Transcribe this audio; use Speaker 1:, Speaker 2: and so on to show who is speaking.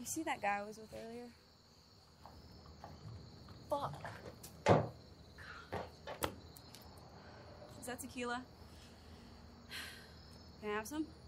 Speaker 1: You see that guy I was with earlier?
Speaker 2: Fuck.
Speaker 1: Is that tequila? Can I have some?